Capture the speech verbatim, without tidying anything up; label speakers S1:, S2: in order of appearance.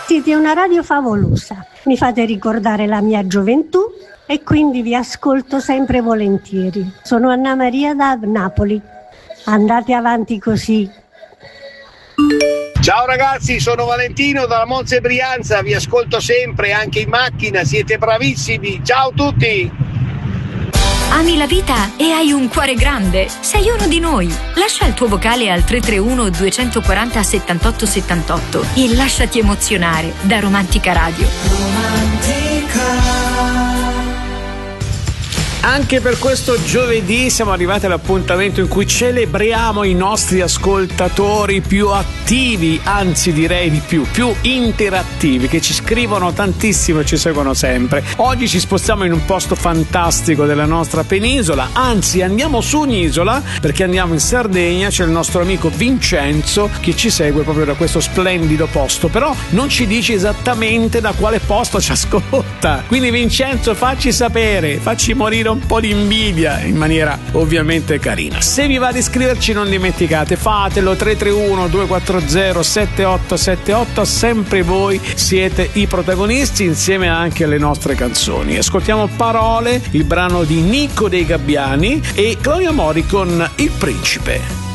S1: Siete una radio favolosa, mi fate ricordare la mia gioventù e quindi vi ascolto sempre volentieri. Sono Anna Maria da Napoli. Andate avanti così.
S2: Ciao ragazzi, sono Valentino dalla Monza Brianza, vi ascolto sempre anche in macchina, siete bravissimi. Ciao a tutti.
S3: Ami la vita e hai un cuore grande? Sei uno di noi. Lascia il tuo vocale al tre tre uno due quattro zero settantotto settantotto e lasciati emozionare da Romantica Radio.
S4: Romantica. Anche per questo giovedì siamo arrivati all'appuntamento in cui celebriamo i nostri ascoltatori più attivi, anzi direi di più, più interattivi, che ci scrivono tantissimo e ci seguono sempre. Oggi ci spostiamo in un posto fantastico della nostra penisola, anzi andiamo su un'isola perché andiamo in Sardegna, c'è il nostro amico Vincenzo che ci segue proprio da questo splendido posto, però non ci dice esattamente da quale posto ci ascolta. Quindi Vincenzo, facci sapere, facci morire un po' di invidia in maniera ovviamente carina. Se vi va di iscriverci non dimenticate, fatelo. Tre tre uno due quattro zero sette otto sette otto, sempre voi siete i protagonisti insieme anche alle nostre canzoni. Ascoltiamo Parole, il brano di Nico dei Gabbiani, e Claudia Mori con Il Principe.